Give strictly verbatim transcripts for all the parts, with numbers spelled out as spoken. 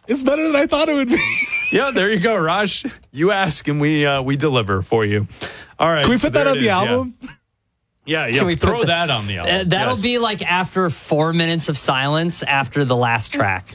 It's better than I thought it would be. Yeah, there you go, Raj. You ask and we uh, we deliver for you. All right. Can we so put that on it the is, album? Yeah, yeah. yeah Can we throw put that on the album. Uh, that'll yes. be like after four minutes of silence after the last track.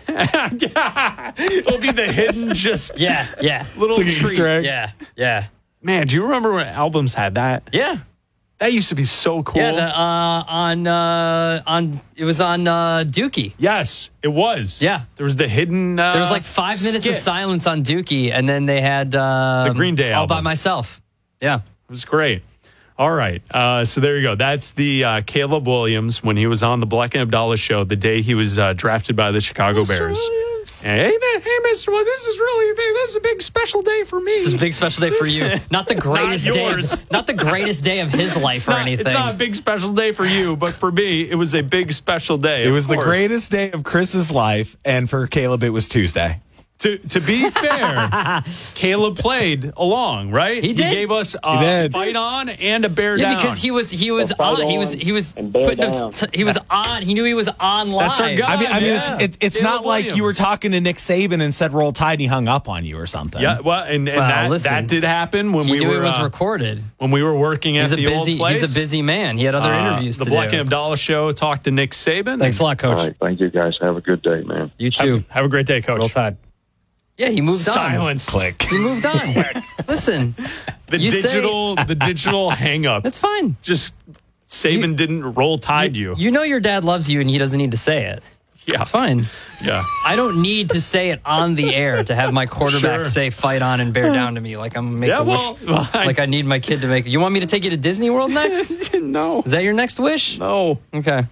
Yeah. It'll be the hidden just Yeah, yeah. little It's like an treat. Easter egg. Yeah, yeah. Man, do you remember when albums had that? Yeah. That used to be so cool. Yeah, the, uh, on, uh, on, it was on uh, Dookie. Yes, it was. Yeah. There was the hidden uh, There was like five minutes skit. of silence on Dookie, and then they had uh, The Green Day All by album. Myself. Yeah. It was great. All right. Uh, so there you go. That's the uh, Caleb Williams when he was on the Black and Abdallah show the day he was uh, drafted by the Chicago Bears. Hey, man, hey, Mister Well, this is really big. This is a big special day for me. This is a big special day for you. Not the greatest Not day. yours. Of, not the greatest day of his life It's or not, anything. it's not a big special day for you, but for me, it was a big special day. It of was the course. greatest day of Chris's life, and for Caleb, it was Tuesday. To to be fair, Caleb played along, right? He did. He gave us He a did. fight on and a bear Yeah, down. because he was he was A fight on he was on he was and bear putting down. up t- he was on he knew he was on live. That's our guy. I mean, I mean, Yeah. it's it, it's Caleb not like you were Williams. talking to Nick Saban and said "Roll Tide" and he hung up on you or something. Yeah, well, and, and Well, that, listen, that did happen when He we knew were it was uh, recorded. when we were working at He's a the busy old place. he's a busy man. He had other Uh, interviews the to Black do. and Abdallah show talked to Nick Saban. Thanks a lot, Coach. All right. Thank you, guys. Have a good day, man. You too. Have, have a great day, Coach. Roll Tide. Yeah, he moved on. Silence. Click. He moved on. Listen, The You say- digital, the digital hang up. that's fine. Just Saban You- didn't roll tide you. You know your dad loves you and he doesn't need to say it. Yeah, It's fine. Yeah. I don't need to say it on the air to have my quarterback Sure. say fight on and bear down to me like I'm making Yeah, a well, wish. well, I- like I need my kid to make. You want me to take you to Disney World next? no, Is that your next wish? no. Okay.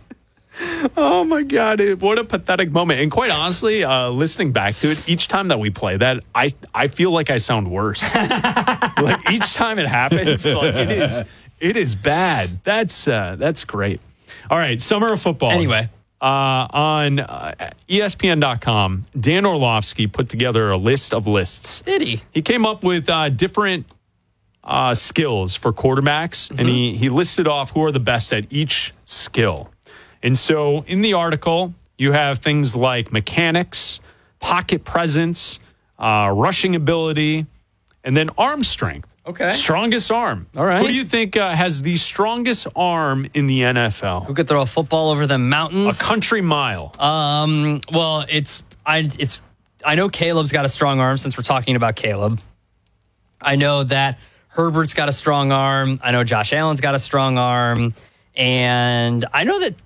Oh my God! It, what a pathetic moment. And quite honestly, uh, listening back to it, each time that we play that, I I feel like I sound worse. Like each time it happens, like it is it is bad. That's uh, that's great. All right, summer of football. Anyway. Uh, on uh, E S P N dot com, Dan Orlovsky put together a list of lists. Did he? He came up with uh, different uh, skills for quarterbacks, and he, he listed off who are the best at each skill. And so in the article, you have things like mechanics, pocket presence, uh, rushing ability, and then arm strength. Okay. Strongest arm. All right. Who do you think uh, has the strongest arm in the N F L? Who could throw a football over the A mountains? country mile. Um. Well, it's I. It's I know Caleb's got a strong arm since we're talking about Caleb. I know that Herbert's got a strong arm. I know Josh Allen's got a strong arm, and I know that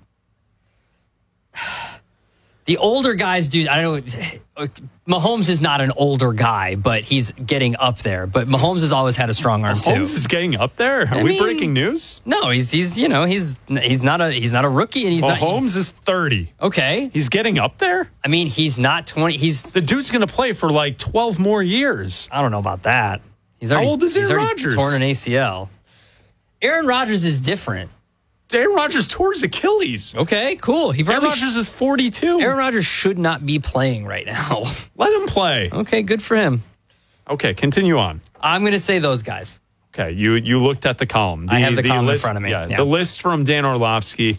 the older guys do. I don't know. Mahomes is not an older guy, but he's getting up there. But Mahomes has always had a strong arm too. Holmes is getting up there. Are I we mean, breaking news? No, he's he's you know he's he's not a he's not a rookie, and he's not. Mahomes is thirty. Okay, He's getting up there? I mean he's not twenty. He's The dude's going to play for like twelve more years. I don't know about that. He's already, old is he's Aaron already Rodgers? torn an A C L. Aaron Rodgers is different. Aaron Rodgers tore his Achilles. Okay, cool. He Aaron probably Rodgers is forty-two. Aaron Rodgers should not be playing right now. Let him play. Okay, good for him. Okay, continue on. I'm going to say those guys. Okay, you you looked at the column. I have the column in list, front of me. Yeah, Yeah. the list from Dan Orlovsky.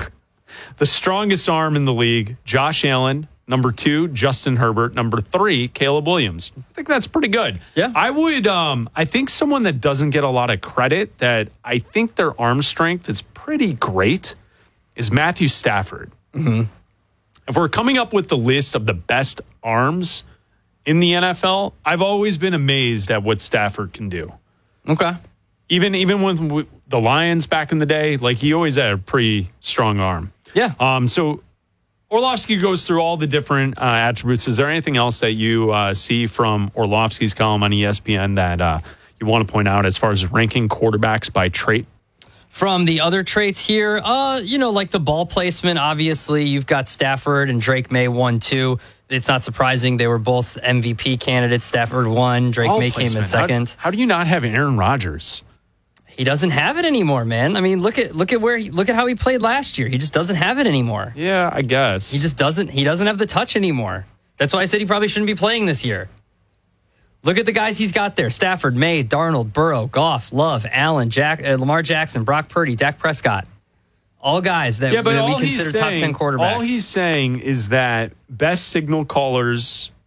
The strongest arm in the league, Josh Allen. Number two, Justin Herbert. Number three, Caleb Williams. I think that's pretty good. Yeah. I would, um, I think someone that doesn't get a lot of credit, that I think their arm strength is pretty great, is Matthew Stafford. Mm-hmm. If we're coming up with the list of the best arms in the N F L, I've always been amazed at what Stafford can do. Okay. Even even with w- the Lions back in the day, like he always had a pretty strong arm. Yeah. Um. So Orlovsky goes through all the different uh, attributes. Is there anything else that you uh, see from Orlovsky's column on E S P N that uh, you want to point out as far as ranking quarterbacks by trait? From the other traits here, uh, you know, like the ball placement, obviously you've got Stafford and Drake May one, two. It's not surprising they were both M V P candidates. Stafford won, Drake Ball May came in placement. How- second. How, do you not have Aaron Rodgers? He doesn't have it anymore, man. I mean, look at look at where he, look at how he played last year. He just doesn't have it anymore. Yeah, I guess. He just doesn't he doesn't have the touch anymore. That's why I said he probably shouldn't be playing this year. Look at the guys he's got there. Stafford, May, Darnold, Burrow, Goff, Love, Allen, Jack, uh, Lamar Jackson, Brock Purdy, Dak Prescott. All guys that, yeah, but that we all he's consider saying, top ten quarterbacks. all he's saying is that best signal callers